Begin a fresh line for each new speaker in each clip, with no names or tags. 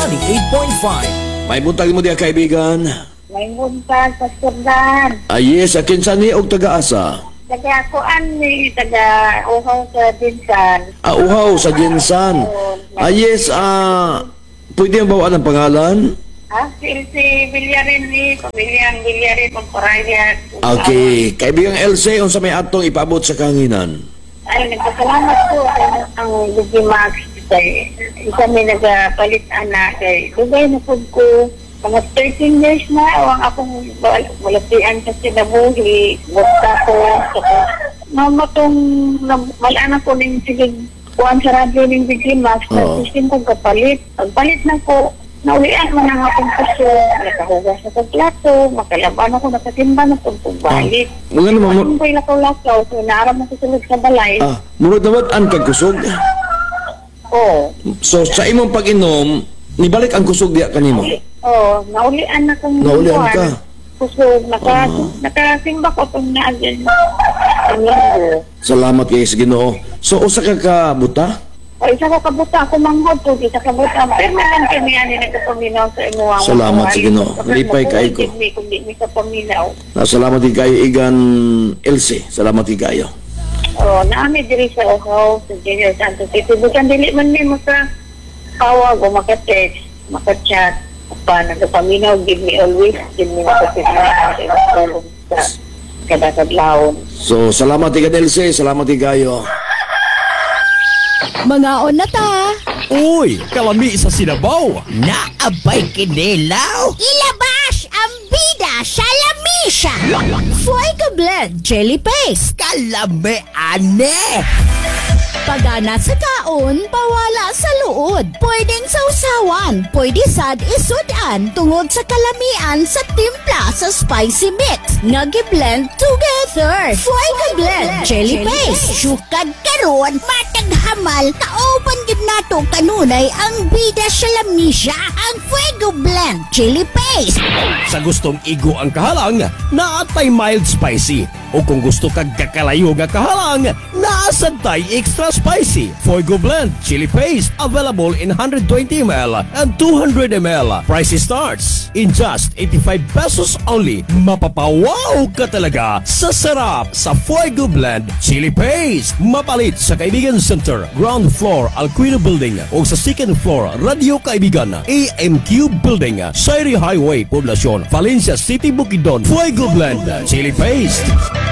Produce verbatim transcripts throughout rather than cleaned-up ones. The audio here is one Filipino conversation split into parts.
ninety-eight point five.
May buntag mo diya kaibigan.
May buntag, Pastor Dan.
Ah, yes, akin sa ni og taga-asa.
Taga kuan ni taga uhaw sa Dinsan.
Ah, uhaw sa Jensan. Ah, yes, ah, pwede ang bawaan ang pangalan?
Ah, si Elsie Villarin ni, pamilyang Villarin, Pamparaya.
Okay, kaibigang Elsie, unsa may atong ipaabot sa kanginan?
Ay, nagpasalamat po sa ang Digimax. Kay isa may nagapalit ana kay dugay na pud ko mga thirteen years na ang akong malatian sa sinabuhi basta ko mama tong malaan ko ning sige kuan sa radyo ning Digimax na system ko kapalit pagpalit na ko naulian man ang akong puso nakahugas sa plato makalaban ako nakatimba na pud balik
mga naman mo
ko lakaw-lakaw so naaram ko sulod sa balay
ah murag naman an kag kusog.
Oh.
So sa imong pag-inom, nibalik ang kusog diya kanimo.
Oh, naulian na kong
Naulian ka.
Kusog, naka, uh-huh. nakasimba ko itong naagin.
Salamat kayo sa Ginoo. So usa ka ka buta?
O isa ko kabuta, ako manghod po, isa kabuta. Pero naman kami yan, nagkapaminaw sa imuha.
Salamat sa Ginoo. Lipay kayo ko.
Kung di mi ka paminaw.
Salamat kayo igan Elsie. Salamat kayo.
Oh, naami diri sa Ohaw, sa Junior Santos City. Bukan dili man ni mo sa tawag o maka-text, maka-chat. Pa, nagpaminaw, give me always, give me maka-text sa kadakadlaon.
So, salamat igan Elsie, salamat kayo.
Mga on na ta.
Uy, kalami sa sinabaw.
Naabay kinilaw.
Ilabas ang bida sa lamisa. Fuego Blend Jelly Paste.
Kalami ane.
Pagana sa kaon, pawala sa luod. Pwedeng sausawan, pwede sad isudan tungod sa kalamian sa timpla sa spicy mix. Nagi-blend together. Fuego Blend Jelly Paste.
Sukad karon, matag hamal, kaopan gid nato kanunay ang bida sa lamisa, ang Fuego Blend Chili Paste.
Sa gustong igo ang kahalang, naatay mild spicy. O kung gusto kag kakalayo nga kahalang, naasantay extra spicy. Fuego Blend Chili Paste available in one hundred twenty milliliters and two hundred milliliters. Price starts in just eighty-five pesos only. Mapapawaw ka talaga sa sarap sa Fuego Blend Chili Paste. Mapalit sa Kaibigan Center, ground floor Alquino Building o sa second floor Radio Kaibigan, A M Q Building, Sairi Highway, Poblacion, Valencia City, Bukidnon. Fuego Blend Chili Paste.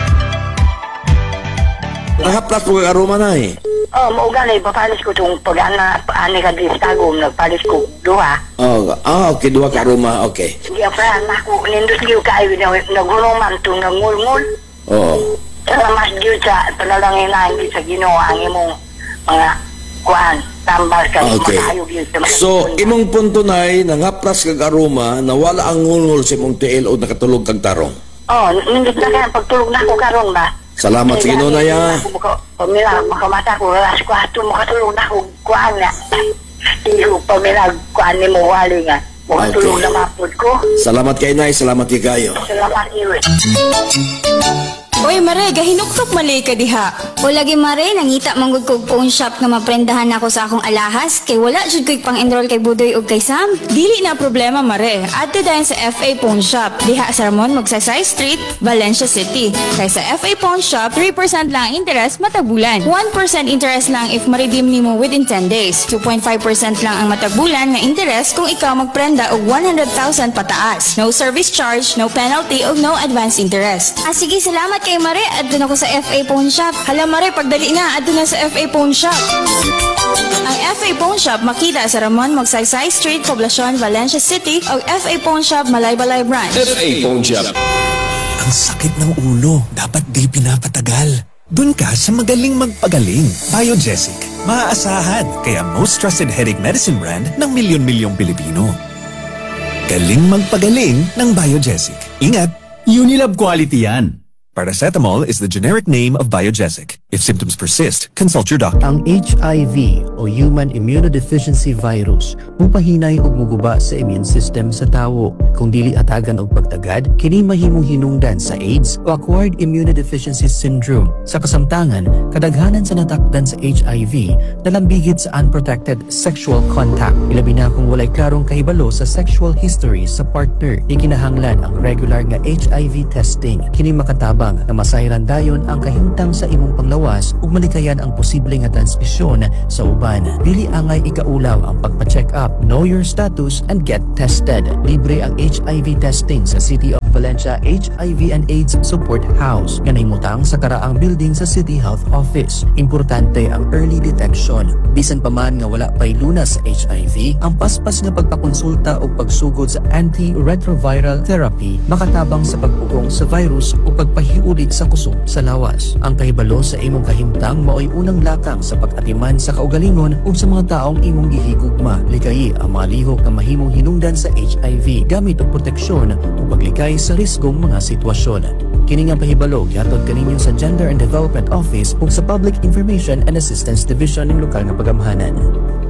Nahaplas po kag aroma na eh.
Oh, maugali, papalis ko itong pag-ana, ani ka di stagom, nagpalis ko duha.
Oh, ah, okay, duha ka aroma, okay.
Sige, pa, naku, nindot liw kayo, nagunuman itong nangulngul.
Oo.
Kaya mas diyo sa panalangin na hindi sa ginawa ang imong mga kuan, tambal ka,
Okay.
makayog yun sa mga
So, imong punto nay nangaplas kag aroma na wala ang ngulngol sa imong tiil o nakatulog kag tarong.
Oh, nindot na kaya pagtulog na ako karon ba?
Salamat sa Ginoo na ya.
Pamila, makamata ko, alas kwato, makatulog na ako, kuan nga. Iyo, pamila, kuan ni mo wali nga. Makatulog
Okay.
na mapod ko.
Salamat kay nay, salamat kayo.
Salamat iyo.
Oy, Mare, gahinuktok mali ka diha.
O lagi Mare, nangita manggod kog phone shop nga maprendahan ako sa akong alahas kay wala jud ko'y pang-enroll kay Budoy ug kay Sam.
Dili na problema, Mare. Adto dayon sa F A Phone Shop. Diha sa Ramon, Magsaysay Street, Valencia City. Kay sa F A Phone Shop, three percent lang ang interest matag bulan. one percent interest lang if ma-redeem nimo within ten days. two point five percent lang ang matag bulan nga interest kung ikaw magprenda og one hundred thousand pataas. No service charge, no penalty ug no advance interest.
Ah sige, salamat kay Mare. Adto na ko sa F A Phone Shop.
Hala, Mare, pagdali na, adto na sa F A Phone Shop. Ang F A Phone Shop makita sa Ramon, Magsaysay Street, Poblacion, Valencia City o F A Phone Shop, Malaybalay Branch.
F A Phone Shop.
Ang sakit ng ulo, dapat di pinapatagal. Doon ka sa magaling magpagaling. Biogesic. Maaasahan, kaya most trusted headache medicine brand ng milyon-milyong Pilipino. Galing magpagaling ng Biogesic. Ingat!
Unilab quality yan.
Paracetamol is the generic name of Biogesic. If symptoms persist, consult your doctor.
Ang H I V o Human Immunodeficiency Virus mupahinay ug muguba sa immune system sa tawo. Kung dili atagan og pagtagad, kini mahimong hinungdan sa AIDS o Acquired Immunodeficiency Syndrome. Sa kasamtangan, kadaghanan sa natakdan sa H I V nalambigit sa unprotected sexual contact. Ilabi na kung walay klarong kahibalo sa sexual history sa partner. Ikinahanglan ang regular nga H I V testing. Kini makatabang na masayran dayon ang kahimtang sa imong panglawas ug malikayan ang posible nga transmisyon sa uban. Dili angay ikaulaw ang pagpa-check up, know your status and get tested. Libre ang H I V testing sa City of Valencia H I V and AIDS Support House nga nahimutang sa karaang building sa City Health Office. Importante ang early detection. Bisan pa man nga wala pay lunas sa H I V, ang paspas nga pagpakonsulta o pagsugod sa antiretroviral therapy makatabang sa pagpugong sa virus o pagpahiulit sa kusog sa lawas. Ang kahibalo sa imong kahimtang mao'y unang lakang sa pag-atiman sa kaugalingon ug sa mga taong imong gihigugma. Likayi ang mga lihok na mahimong hinungdan sa H I V gamit og proteksyon o paglikay sa risgong mga sitwasyon. Kini nga pahibalo gihatod kaninyo sa Gender and Development Office ug sa Public Information and Assistance Division ng lokal nga pagamhanan.